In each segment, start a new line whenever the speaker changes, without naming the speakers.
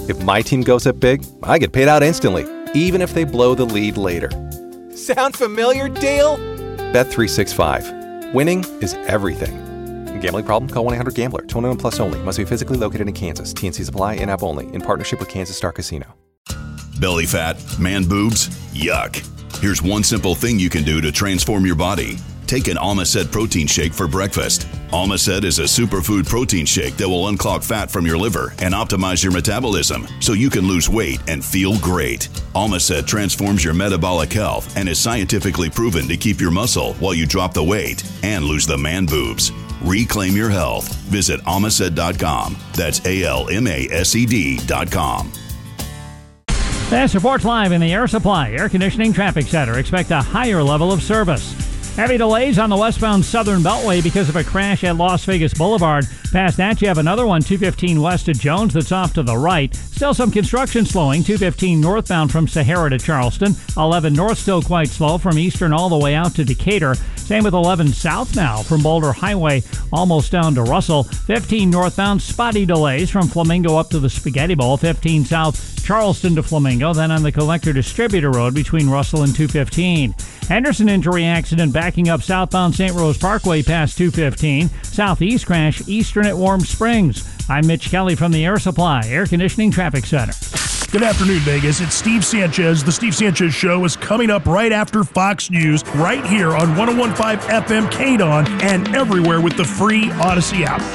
If my team goes up big, I get paid out instantly, even if they blow the lead later. Sound familiar, Dale? Bet365. Winning is everything. Gambling problem? Call 1-800-GAMBLER. 21 plus only. Must be physically located in Kansas. TNCs apply. In-app only. In partnership with Kansas Star Casino.
Belly fat, man boobs, yuck. Here's one simple thing you can do to transform your body. Take an Almacet protein shake for breakfast. Almacet is a superfood protein shake that will unclog fat from your liver and optimize your metabolism so you can lose weight and feel great. Almacet transforms your metabolic health and is scientifically proven to keep your muscle while you drop the weight and lose the man boobs. Reclaim your health. Visit Almacet.com. That's ALMASED.com.
Fast reports live in the Air Supply Air Conditioning Traffic Center. Expect a higher level of service. Heavy delays on the westbound Southern Beltway because of a crash at Las Vegas Boulevard. Past that, you have another one, 215 west of Jones, that's off to the right. Still some construction slowing, 215 northbound from Sahara to Charleston. 11 north still quite slow from Eastern all the way out to Decatur. Same with 11 south now from Boulder Highway almost down to Russell. 15 northbound, spotty delays from Flamingo up to the Spaghetti Bowl. 15 south, Charleston to Flamingo. Then on the Collector Distributor Road between Russell and 215. Henderson injury accident backing up southbound St. Rose Parkway past 215. Southeast crash, Eastern at Warm Springs. I'm Mitch Kelly from the Air Supply Air Conditioning Traffic Center.
Good afternoon, Vegas. It's Steve Sanchez. The Steve Sanchez Show is coming up right after Fox News, right here on 101.5 FM KDON and everywhere with the free Odyssey app.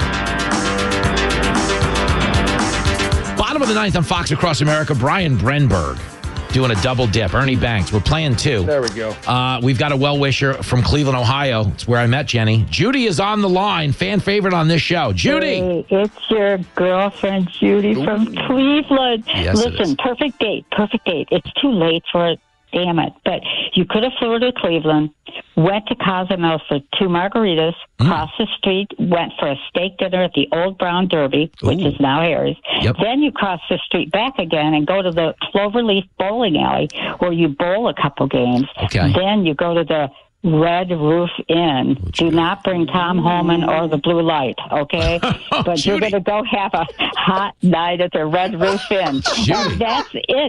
Bottom of the ninth on Fox Across America, Brian Brenberg doing a double dip. Ernie Banks, we're playing two.
There we go.
We've got a well-wisher from Cleveland, Ohio. It's where I met Jenny. Judy is on the line, fan favorite on this show. Judy!
Hey, it's your girlfriend, Judy, from Cleveland.
Yes,
listen, perfect date. It's too late for it. Damn it. But you could have flew to Cleveland, went to Cozumel for 2 margaritas, crossed the street, went for a steak dinner at the Old Brown Derby, which is now Harry's.
Yep.
Then you cross the street back again and go to the Cloverleaf Bowling Alley where you bowl a couple games.
Okay.
Then you go to the Red Roof Inn. Do not bring Tom Holman or the Blue Light, okay? But you're going to go have a hot night at the Red Roof Inn. That's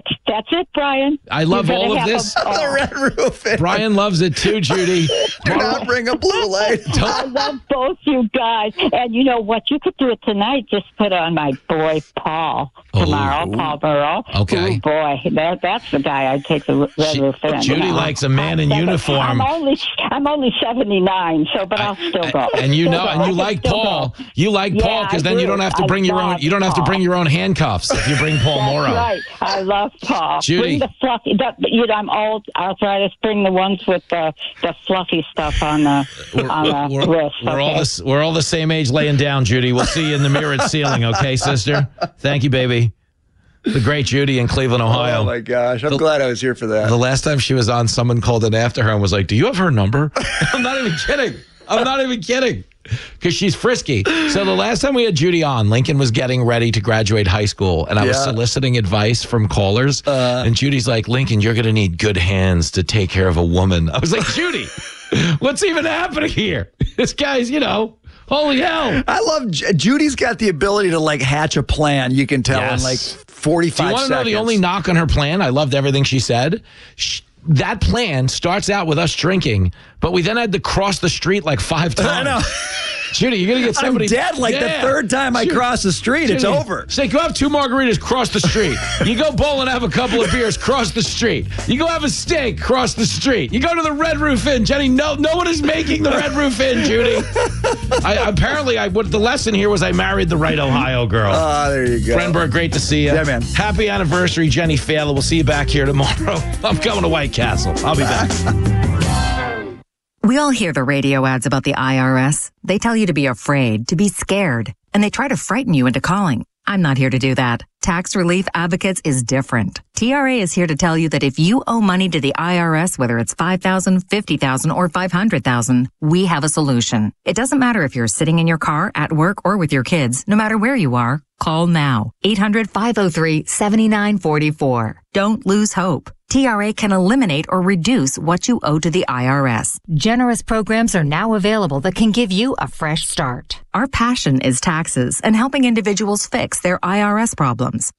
it, Brian.
I love all of this.
The Red Roof Inn.
Brian loves it too, Judy.
Do not bring a blue light.
I love both you guys. And you know what? You could do it tonight. Just put on my boy Paul tomorrow, Paul Burrow.
Okay.
Oh, boy. That's the guy I'd take the Red Roof Inn.
Judy likes a man in uniform.
I'm only 79, but I'll still go.
And you know, and you like Paul. You like Paul because then you don't have to bring your own. You don't have to bring your own handcuffs if you bring Paul Morrow.
That's right. I love Paul.
Judy,
bring the fluffy. I'm old arthritis. Bring the ones with the fluffy stuff on the wrist.
We're all the same age. Laying down, Judy. We'll see you in the mirrored ceiling. Okay, sister. Thank you, baby. The great Judy in Cleveland, Ohio.
Oh, my gosh. I'm glad I was here for that.
The last time she was on, someone called in after her and was like, do you have her number? I'm not even kidding. Because she's frisky. So the last time we had Judy on, Lincoln was getting ready to graduate high school, and I was soliciting advice from callers. And Judy's like, Lincoln, you're going to need good hands to take care of a woman. I was like, Judy, what's even happening here? This guy's, holy hell.
I love Judy's got the ability to hatch a plan, you can tell, in 45 seconds.
Do you want to know the only knock on her plan? I loved everything she said. That plan starts out with us drinking, but we then had to cross the street 5 times. I know. Judy, you're going to get somebody.
I'm dead the third time I cross the street. Judy, it's over.
Say, go have 2 margaritas, cross the street. You go bowl and have a couple of beers, cross the street. You go have a steak, cross the street. You go to the Red Roof Inn. Jenny, no one is making the Red Roof Inn, Judy. The lesson here was I married the right Ohio girl.
There you go.
Brenberg, great to see you.
Yeah, man.
Happy anniversary, Jenny Failer. We'll see you back here tomorrow. I'm coming to White Castle. I'll be back.
We all hear the radio ads about the IRS. They tell you to be afraid, to be scared, and they try to frighten you into calling. I'm not here to do that. Tax Relief Advocates is different. TRA is here to tell you that if you owe money to the IRS, whether it's $5,000, $50,000, or $500,000, we have a solution. It doesn't matter if you're sitting in your car, at work, or with your kids. No matter where you are, call now. 800-503-7944. Don't lose hope. TRA can eliminate or reduce what you owe to the IRS. Generous programs are now available that can give you a fresh start. Our passion is taxes and helping individuals fix their IRS problems.